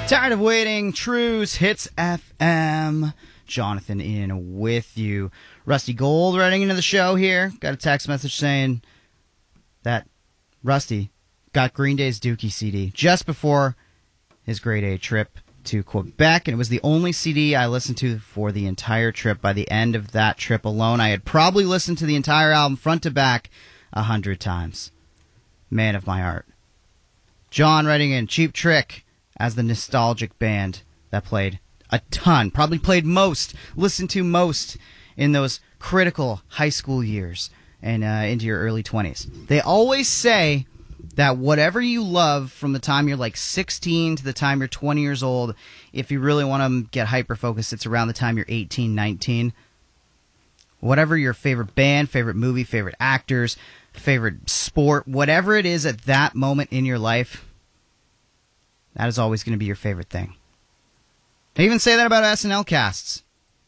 Tired of waiting, Trues Hits FM. Jonathan in with you. Rusty Gold writing into the show here. Got a text message saying that Rusty got Green Day's Dookie CD just before his grade A trip to Quebec, and it was the only CD I listened to for the entire trip. By the end of that trip alone, I had probably listened to the entire album front to back 100 times. Man of my art. John writing in, Cheap Trick as the nostalgic band that played a ton, probably played most, listened to most in those critical high school years and into your early 20s. They always say that whatever you love from the time you're like 16 to the time you're 20 years old, if you really want to get hyper-focused, it's around the time you're 18, 19. Whatever your favorite band, favorite movie, favorite actors, favorite sport, whatever it is at that moment in your life, that is always going to be your favorite thing. They even say that about SNL casts.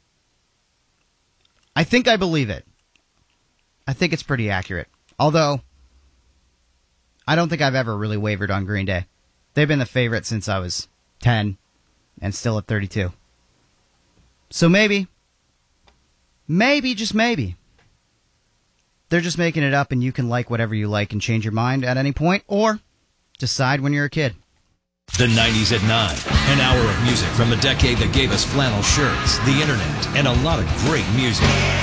I think I believe it. I think it's pretty accurate. Although, I don't think I've ever really wavered on Green Day. They've been the favorite since I was 10 and still at 32. So maybe, just maybe, they're just making it up and you can like whatever you like and change your mind at any point or decide when you're a kid. The 90s at 9. An hour of music from the decade that gave us flannel shirts, the internet, and a lot of great music.